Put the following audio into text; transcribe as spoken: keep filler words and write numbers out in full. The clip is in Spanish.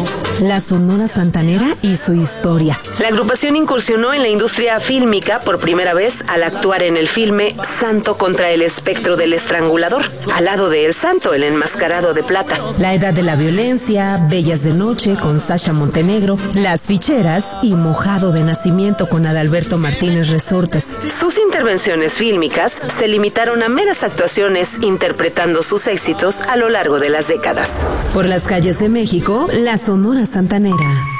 uno. La Sonora Santanera y su historia. La agrupación incursionó en la industria fílmica por primera vez al actuar en el filme Santo contra el espectro del estrangulador, al lado de El Santo, el enmascarado de plata. La Edad de la Violencia, Bellas de Noche con Sasha Montenegro, Las Ficheras y Mojado de Nacimiento con Adalberto Martínez Resortes. Sus intervenciones fílmicas se limitaron a meras actuaciones interpretando sus éxitos a lo largo de las décadas. Por las calles de México, la Sonora Santanera.